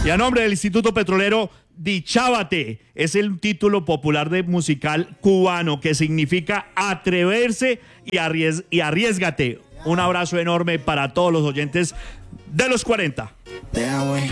Y a nombre del Instituto Petrolero, Dichábate es el título popular de musical cubano que significa atreverse y arriésgate. Un abrazo enorme para todos los oyentes de los 40.